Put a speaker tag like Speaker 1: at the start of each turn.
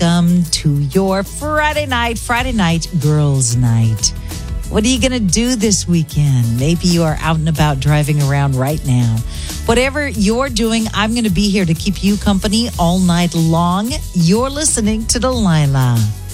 Speaker 1: Welcome to your Friday night girls' night. What are you going to do this weekend? Maybe you are out and about driving around right now. Whatever you're doing, I'm going to be here to keep you company all night long. You're listening to Delilah.